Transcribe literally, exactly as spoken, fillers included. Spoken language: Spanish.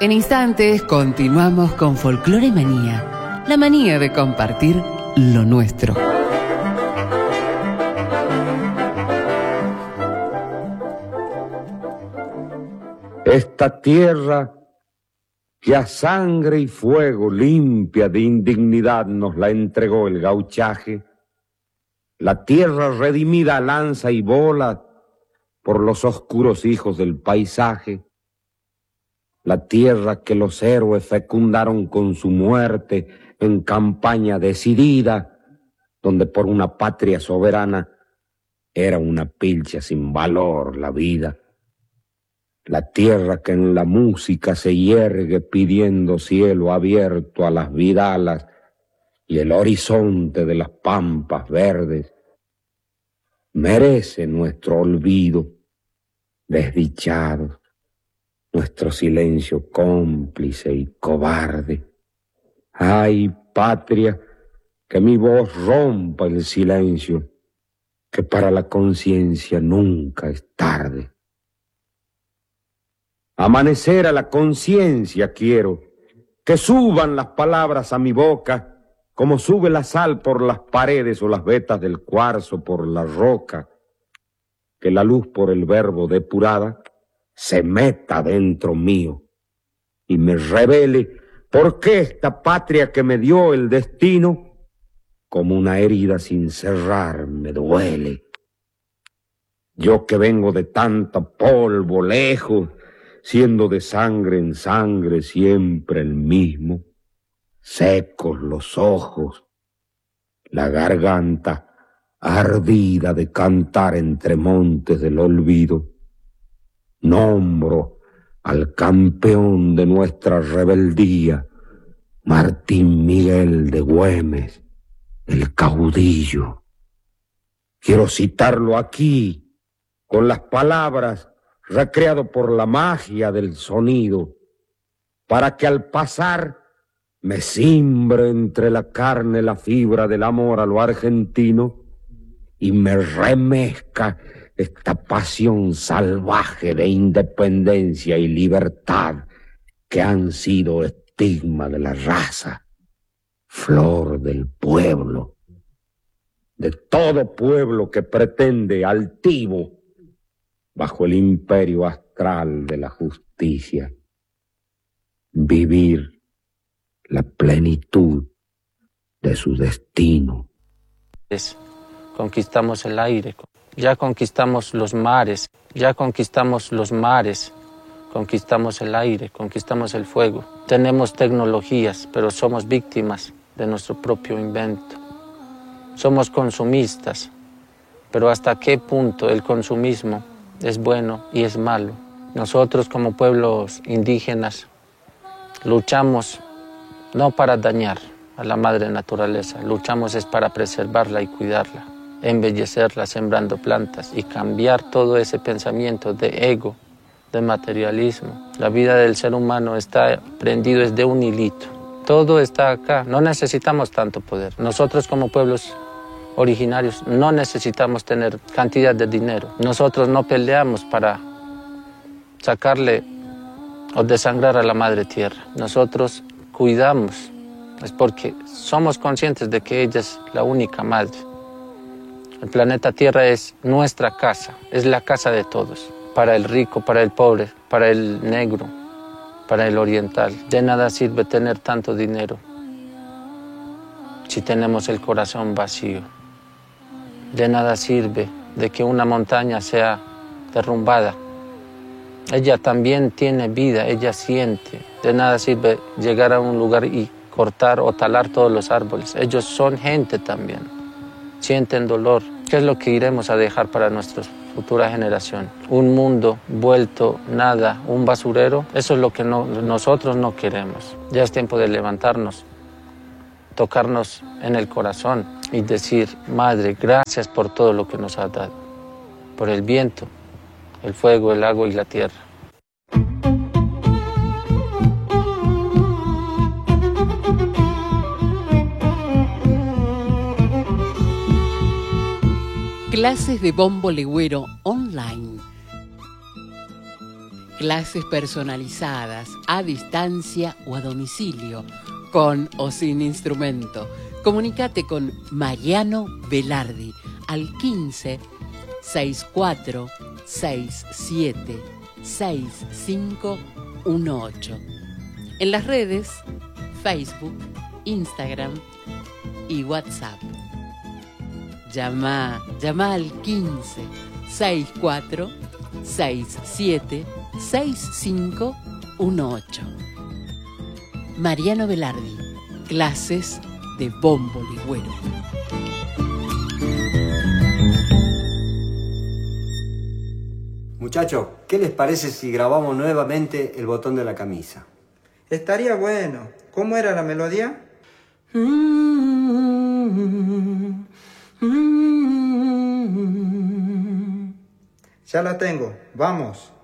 En instantes continuamos con Folclore Manía, la manía de compartir lo nuestro. Esta tierra que a sangre y fuego limpia de indignidad nos la entregó el gauchaje, la tierra redimida a lanza y bola por los oscuros hijos del paisaje, la tierra que los héroes fecundaron con su muerte en campaña decidida, donde por una patria soberana era una pilcha sin valor la vida. La tierra que en la música se yergue pidiendo cielo abierto a las vidalas y el horizonte de las pampas verdes, merece nuestro olvido, desdichados, nuestro silencio cómplice y cobarde. Ay, patria, que mi voz rompa el silencio, que para la conciencia nunca es tarde. Amanecer a la conciencia quiero, que suban las palabras a mi boca, como sube la sal por las paredes o las vetas del cuarzo por la roca, que la luz por el verbo depurada se meta dentro mío y me revele por qué esta patria que me dio el destino, como una herida sin cerrar, me duele. Yo que vengo de tanto polvo lejos, siendo de sangre en sangre siempre el mismo, secos los ojos, la garganta ardida de cantar entre montes del olvido, nombro al campeón de nuestra rebeldía, Martín Miguel de Güemes, el caudillo. Quiero citarlo aquí, con las palabras recreado por la magia del sonido, para que al pasar me cimbre entre la carne la fibra del amor a lo argentino y me remezca esta pasión salvaje de independencia y libertad que han sido estigma de la raza, flor del pueblo, de todo pueblo que pretende altivo bajo el imperio astral de la justicia, vivir la plenitud de su destino. Conquistamos el aire, ya conquistamos los mares, ya conquistamos los mares, conquistamos el aire, conquistamos el fuego. Tenemos tecnologías, pero somos víctimas de nuestro propio invento. Somos consumistas, pero ¿hasta qué punto el consumismo es bueno y es malo? Nosotros como pueblos indígenas luchamos no para dañar a la madre naturaleza, luchamos es para preservarla y cuidarla, embellecerla sembrando plantas y cambiar todo ese pensamiento de ego, de materialismo. La vida del ser humano está prendido desde un hilito. Todo está acá, no necesitamos tanto poder. Nosotros como pueblos originarios no necesitamos tener cantidad de dinero. Nosotros no peleamos para sacarle o desangrar a la madre tierra. Nosotros cuidamos, es porque somos conscientes de que ella es la única madre. El planeta Tierra es nuestra casa, es la casa de todos, para el rico, para el pobre, para el negro, para el oriental. De nada sirve tener tanto dinero si tenemos el corazón vacío. De nada sirve de que una montaña sea derrumbada. Ella también tiene vida, ella siente. De nada sirve llegar a un lugar y cortar o talar todos los árboles. Ellos son gente también, sienten dolor. ¿Qué es lo que iremos a dejar para nuestra futura generación? Un mundo vuelto nada, un basurero. Eso es lo que no, nosotros no queremos. Ya es tiempo de levantarnos, tocarnos en el corazón y decir: Madre, gracias por todo lo que nos has dado, por el viento, el fuego, el agua y la tierra. Clases de bombo legüero online. Clases personalizadas, a distancia o a domicilio, con o sin instrumento. Comunícate con Mariano Velardi al quince, sesenta y cuatro, sesenta y siete, sesenta y cinco dieciocho. En las redes, Facebook, Instagram y WhatsApp. Llama, llama al quince, sesenta y cuatro, sesenta y siete, sesenta y cinco dieciocho. Mariano Velardi, clases de bombo legüero. Muchachos, ¿qué les parece si grabamos nuevamente El botón de la camisa? Estaría bueno. ¿Cómo era la melodía? Ya la tengo. Vamos.